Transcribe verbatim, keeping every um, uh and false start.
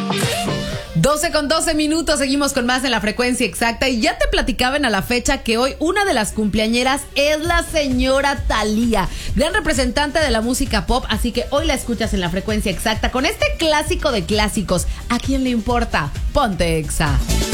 doce con doce minutos, seguimos con más en la frecuencia exacta. Y ya te platicaban a la fecha que hoy una de las cumpleañeras es la señora Thalía, gran representante de la música pop. Así que hoy la escuchas en la frecuencia exacta con este clásico de clásicos. ¿A quién le importa? Ponte Exa.